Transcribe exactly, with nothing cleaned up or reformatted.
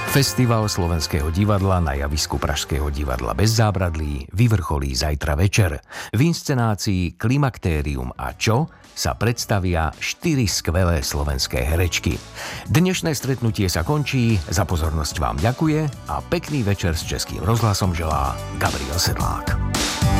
Festival Slovenského divadla na javisku Pražského divadla Bez zábradlí vyvrcholí zajtra večer. V inscenácii Klimaktérium a Čo sa predstavia štyri skvelé slovenské herečky. Dnešné stretnutie sa končí, za pozornosť vám ďakuje a pekný večer s Českým rozhlasom želá Gabriel Sedlák.